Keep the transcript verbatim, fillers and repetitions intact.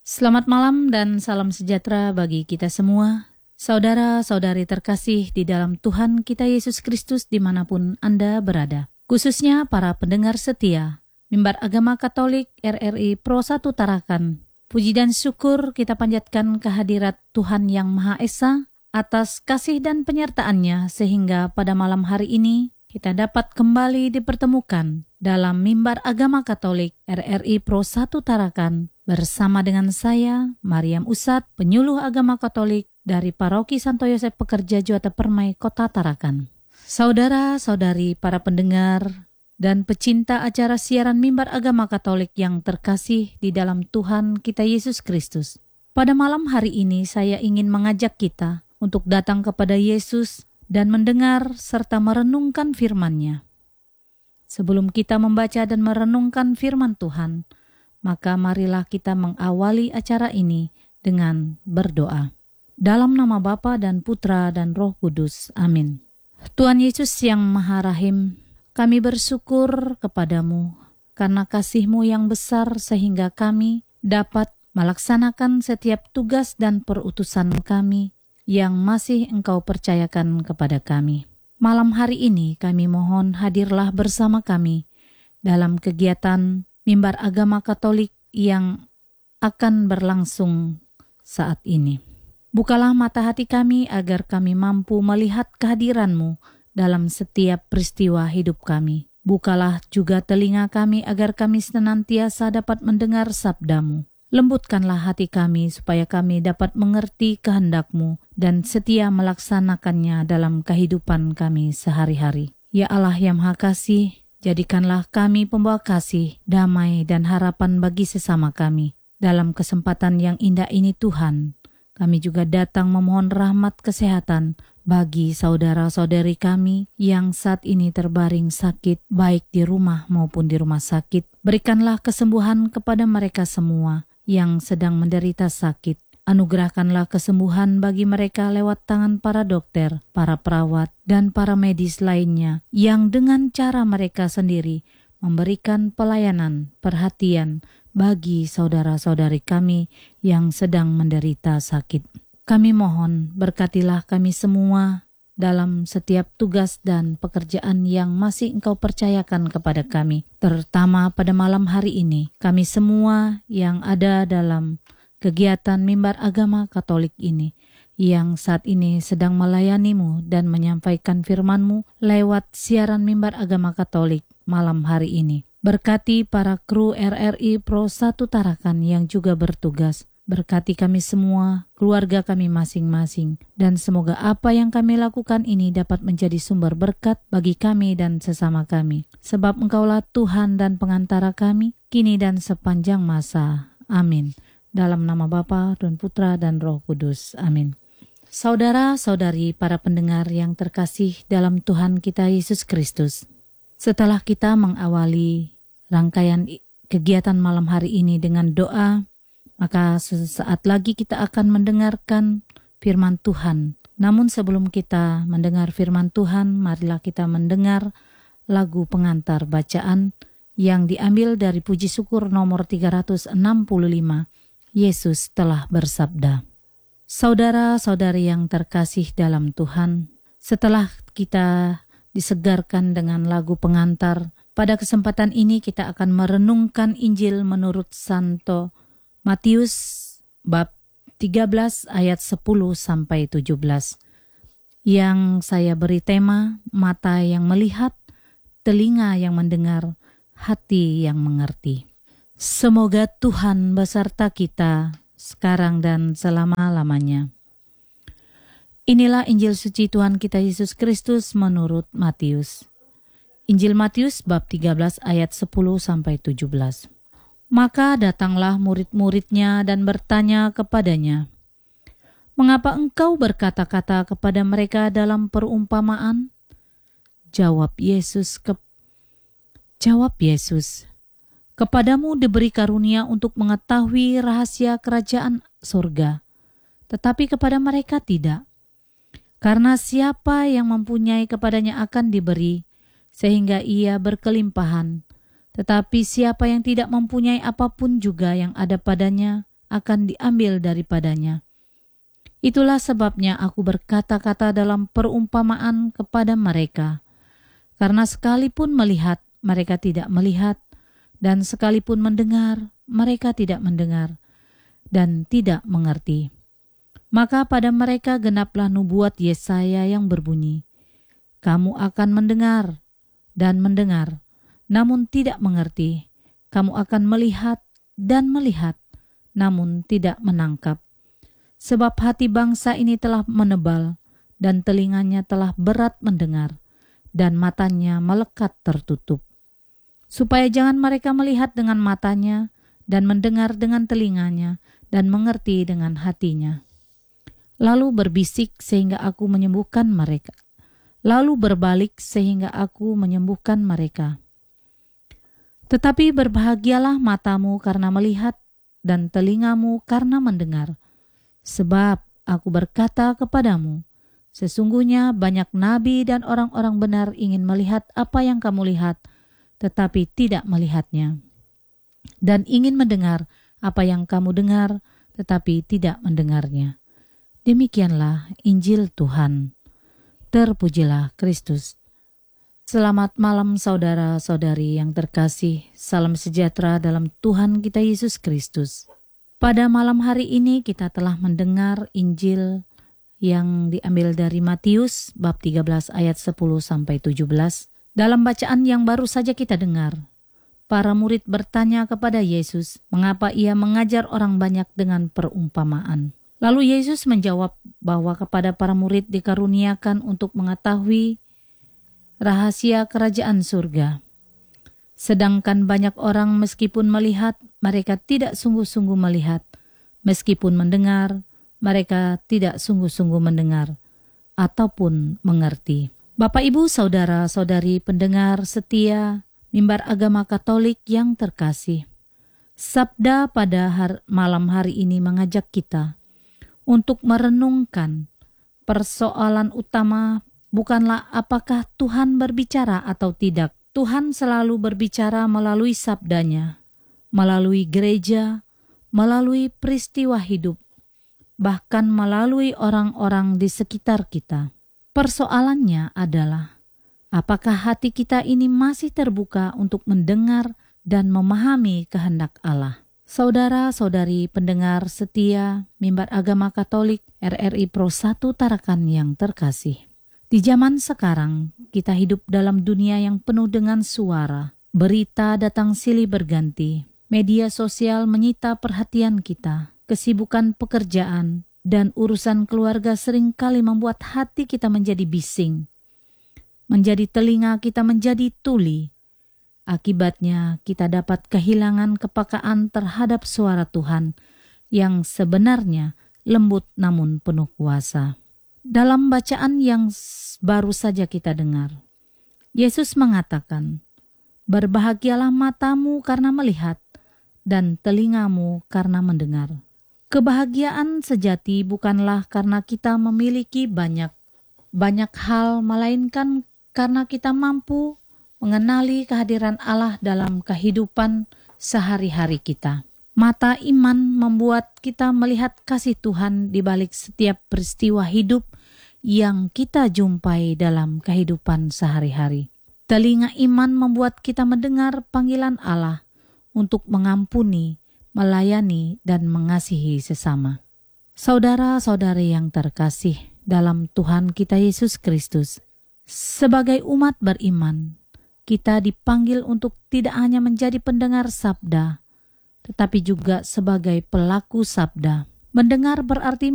Selamat malam dan salam sejahtera bagi kita semua. Saudara-saudari terkasih di dalam Tuhan kita Yesus Kristus dimanapun Anda berada. Khususnya para pendengar setia, Mimbar Agama Katolik R R I Pro satu Tarakan. Puji dan syukur kita panjatkan kehadirat Tuhan Yang Maha Esa atas kasih dan penyertaan-Nya sehingga pada malam hari ini kita dapat kembali dipertemukan dalam Mimbar Agama Katolik R R I Pro satu Tarakan bersama dengan saya, Mariam Usat, penyuluh agama Katolik dari Paroki Santo Yosef Pekerja Juwata Permai, Kota Tarakan. Saudara-saudari para pendengar dan pecinta acara siaran Mimbar Agama Katolik yang terkasih di dalam Tuhan kita Yesus Kristus. Pada malam hari ini saya ingin mengajak kita untuk datang kepada Yesus dan mendengar serta merenungkan firman-Nya. Sebelum kita membaca dan merenungkan firman Tuhan, maka marilah kita mengawali acara ini dengan berdoa. Dalam nama Bapa dan Putra dan Roh Kudus. Amin. Tuhan Yesus yang Maha Rahim, kami bersyukur kepadamu karena kasih-Mu yang besar sehingga kami dapat melaksanakan setiap tugas dan perutusan kami yang masih Engkau percayakan kepada kami. Malam hari ini kami mohon hadirlah bersama kami dalam kegiatan Mimbar Agama Katolik yang akan berlangsung saat ini. Bukalah mata hati kami agar kami mampu melihat kehadiran-Mu dalam setiap peristiwa hidup kami. Bukalah juga telinga kami agar kami senantiasa dapat mendengar sabda-Mu. Lembutkanlah hati kami supaya kami dapat mengerti kehendak-Mu dan setia melaksanakannya dalam kehidupan kami sehari-hari. Ya Allah yang Maha Kasih, jadikanlah kami pembawa kasih, damai, dan harapan bagi sesama kami. Dalam kesempatan yang indah ini Tuhan, kami juga datang memohon rahmat kesehatan bagi saudara-saudari kami yang saat ini terbaring sakit, baik di rumah maupun di rumah sakit. Berikanlah kesembuhan kepada mereka semua yang sedang menderita sakit. Anugerahkanlah kesembuhan bagi mereka lewat tangan para dokter, para perawat, dan para medis lainnya yang dengan cara mereka sendiri memberikan pelayanan, perhatian bagi saudara-saudari kami yang sedang menderita sakit. Kami mohon berkatilah kami semua dalam setiap tugas dan pekerjaan yang masih Engkau percayakan kepada kami. Terutama pada malam hari ini, kami semua yang ada dalam kegiatan Mimbar Agama Katolik ini, yang saat ini sedang melayani-Mu dan menyampaikan firman-Mu lewat siaran Mimbar Agama Katolik malam hari ini. Berkati para kru R R I Pro satu Tarakan yang juga bertugas. Berkati kami semua, keluarga kami masing-masing, dan semoga apa yang kami lakukan ini dapat menjadi sumber berkat bagi kami dan sesama kami. Sebab Engkaulah Tuhan dan pengantara kami, kini dan sepanjang masa. Amin. Dalam nama Bapa dan Putra dan Roh Kudus. Amin. Saudara-saudari para pendengar yang terkasih dalam Tuhan kita Yesus Kristus, setelah kita mengawali rangkaian kegiatan malam hari ini dengan doa, maka sesaat lagi kita akan mendengarkan firman Tuhan. Namun sebelum kita mendengar firman Tuhan, marilah kita mendengar lagu pengantar bacaan yang diambil dari puji syukur nomor tiga ratus enam puluh lima. Yesus telah bersabda. Saudara-saudari yang terkasih dalam Tuhan, setelah kita disegarkan dengan lagu pengantar, pada kesempatan ini kita akan merenungkan Injil menurut Santo Matius bab tiga belas ayat sepuluh sampai tujuh belas. Yang saya beri tema, mata yang melihat, telinga yang mendengar, hati yang mengerti. Semoga Tuhan beserta kita sekarang dan selama-lamanya. Inilah Injil suci Tuhan kita Yesus Kristus menurut Matius. Injil Matius bab tiga belas ayat sepuluh sampai tujuh belas. Maka datanglah murid-muridnya dan bertanya kepadanya, "Mengapa engkau berkata-kata kepada mereka dalam perumpamaan?" Jawab Yesus, ke... Jawab Yesus, "Kepadamu diberi karunia untuk mengetahui rahasia kerajaan surga, tetapi kepada mereka tidak. Karena siapa yang mempunyai kepadanya akan diberi, sehingga ia berkelimpahan. Tetapi siapa yang tidak mempunyai apapun juga yang ada padanya akan diambil daripadanya. Itulah sebabnya aku berkata-kata dalam perumpamaan kepada mereka, karena sekalipun melihat, mereka tidak melihat, dan sekalipun mendengar, mereka tidak mendengar, dan tidak mengerti. Maka pada mereka genaplah nubuat Yesaya yang berbunyi, kamu akan mendengar dan mendengar, namun tidak mengerti. Kamu akan melihat dan melihat, namun tidak menangkap. Sebab hati bangsa ini telah menebal, dan telinganya telah berat mendengar, dan matanya melekat tertutup. Supaya jangan mereka melihat dengan matanya, dan mendengar dengan telinganya, dan mengerti dengan hatinya. Lalu berbisik sehingga aku menyembuhkan mereka. Lalu berbalik sehingga aku menyembuhkan mereka. Tetapi berbahagialah matamu karena melihat dan telingamu karena mendengar. Sebab aku berkata kepadamu, sesungguhnya banyak nabi dan orang-orang benar ingin melihat apa yang kamu lihat, tetapi tidak melihatnya. Dan ingin mendengar apa yang kamu dengar, tetapi tidak mendengarnya. Demikianlah Injil Tuhan. Terpujilah Kristus. Selamat malam saudara-saudari yang terkasih, salam sejahtera dalam Tuhan kita Yesus Kristus. Pada malam hari ini kita telah mendengar Injil yang diambil dari Matius bab tiga belas ayat sepuluh sampai tujuh belas. Dalam bacaan yang baru saja kita dengar, para murid bertanya kepada Yesus mengapa ia mengajar orang banyak dengan perumpamaan. Lalu Yesus menjawab bahwa kepada para murid dikaruniakan untuk mengetahui rahasia kerajaan surga. Sedangkan banyak orang meskipun melihat, mereka tidak sungguh-sungguh melihat. Meskipun mendengar, mereka tidak sungguh-sungguh mendengar ataupun mengerti. Bapak, Ibu, saudara-saudari pendengar setia Mimbar Agama Katolik yang terkasih. Sabda pada har- malam hari ini mengajak kita untuk merenungkan persoalan utama bukanlah apakah Tuhan berbicara atau tidak. Tuhan selalu berbicara melalui sabdanya, melalui gereja, melalui peristiwa hidup, bahkan melalui orang-orang di sekitar kita. Persoalannya adalah, apakah hati kita ini masih terbuka untuk mendengar dan memahami kehendak Allah? Saudara-saudari pendengar setia Mimbar Agama Katolik R R I Pro satu Tarakan yang terkasih. Di zaman sekarang, kita hidup dalam dunia yang penuh dengan suara. Berita datang silih berganti. Media sosial menyita perhatian kita. Kesibukan pekerjaan dan urusan keluarga seringkali membuat hati kita menjadi bising. Menjadi telinga kita menjadi tuli. Akibatnya kita dapat kehilangan kepekaan terhadap suara Tuhan yang sebenarnya lembut namun penuh kuasa. Dalam bacaan yang baru saja kita dengar, Yesus mengatakan, berbahagialah matamu karena melihat dan telingamu karena mendengar. Kebahagiaan sejati bukanlah karena kita memiliki banyak banyak hal, melainkan karena kita mampu mengenali kehadiran Allah dalam kehidupan sehari-hari kita. Mata iman membuat kita melihat kasih Tuhan di balik setiap peristiwa hidup yang kita jumpai dalam kehidupan sehari-hari. Telinga iman membuat kita mendengar panggilan Allah untuk mengampuni, melayani, dan mengasihi sesama. Saudara-saudari yang terkasih dalam Tuhan kita Yesus Kristus, sebagai umat beriman, kita dipanggil untuk tidak hanya menjadi pendengar sabda, tetapi juga sebagai pelaku sabda. Mendengar berarti